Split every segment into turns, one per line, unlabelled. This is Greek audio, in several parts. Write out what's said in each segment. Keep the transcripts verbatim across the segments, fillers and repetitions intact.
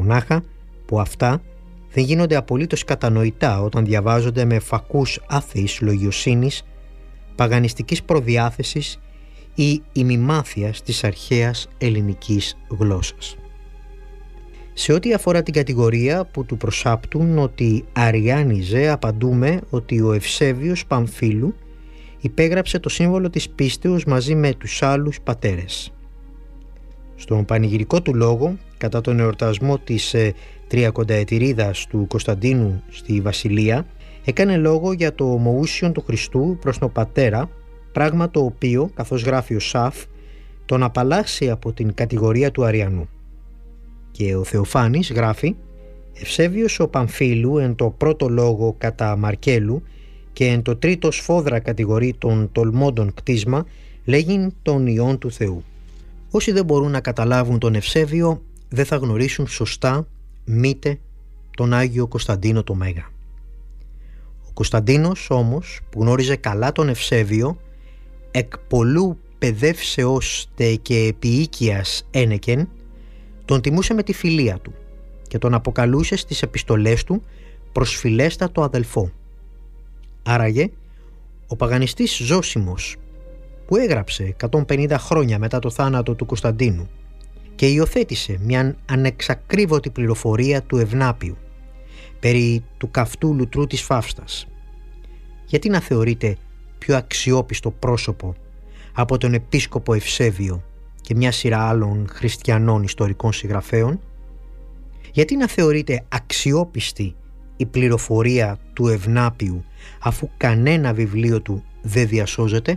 Μονάχα που αυτά δεν γίνονται απολύτως κατανοητά όταν διαβάζονται με φακούς άθεης λογιοσύνης, παγανιστικής προδιάθεσης ή ημιμάθειας της αρχαίας ελληνικής γλώσσας. Σε ό,τι αφορά την κατηγορία που του προσάπτουν ότι αριάνιζε, απαντούμε ότι ο Ευσέβιος Παμφύλου υπέγραψε το σύμβολο της πίστεως μαζί με τους άλλους πατέρες. Στον πανηγυρικό του λόγο, κατά τον εορτασμό της ε, τριακονταετηρίδας του Κωνσταντίνου στη Βασιλεία, έκανε λόγο για το ομοούσιον του Χριστού προς τον Πατέρα, πράγμα το οποίο, καθώς γράφει ο Σαφ, τον απαλλάσσει από την κατηγορία του Αριανού. Και ο Θεοφάνης γράφει «Ευσέβιος ο Παμφύλου εν το πρώτο λόγο κατά Μαρκέλου και εν το τρίτο σφόδρα κατηγορεί των τολμώντων κτίσμα λέγειν των Υιών του Θεού». Όσοι δεν μπορούν να καταλάβουν τον Ευσέβιο δεν θα γνωρίσουν σωστά μήτε τον Άγιο Κωνσταντίνο το Μέγα. Ο Κωνσταντίνος όμως, που γνώριζε καλά τον Ευσέβιο, εκ πολλού παιδεύσεως τε και επιοίκειας ένεκεν, τον τιμούσε με τη φιλία του και τον αποκαλούσε στις επιστολές του προσφυλέστατο αδελφό. Άραγε, ο παγανιστής Ζώσιμος, που έγραψε εκατόν πενήντα χρόνια μετά το θάνατο του Κωνσταντίνου και υιοθέτησε μια ανεξακρίβωτη πληροφορία του Ευνάπιου περί του καυτού λουτρού της Φαύστας, γιατί να θεωρείται πιο αξιόπιστο πρόσωπο από τον επίσκοπο Ευσέβιο και μια σειρά άλλων χριστιανών ιστορικών συγγραφέων? Γιατί να θεωρείται αξιόπιστη η πληροφορία του Ευνάπιου αφού κανένα βιβλίο του δεν διασώζεται?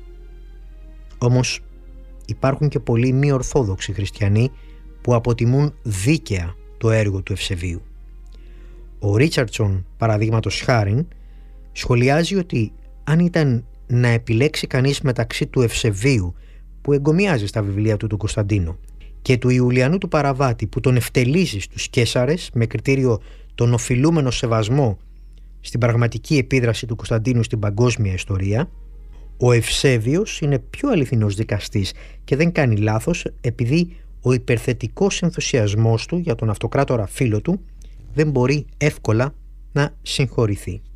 Όμως υπάρχουν και πολλοί μη ορθόδοξοι χριστιανοί που αποτιμούν δίκαια το έργο του Ευσεβίου. Ο Ρίτσαρτσον, παραδείγματος χάριν, σχολιάζει ότι αν ήταν να επιλέξει κανείς μεταξύ του Ευσεβίου, που εγκομιάζει στα βιβλία του του Κωνσταντίνου, και του Ιουλιανού του Παραβάτη, που τον ευτελίζει στους Καίσαρες με κριτήριο τον οφειλούμενο σεβασμό στην πραγματική επίδραση του Κωνσταντίνου στην παγκόσμια ιστορία, ο Ευσέβιος είναι πιο αληθινός δικαστής και δεν κάνει λάθος, επειδή ο υπερθετικός ενθουσιασμός του για τον αυτοκράτορα φίλο του δεν μπορεί εύκολα να συγχωρηθεί.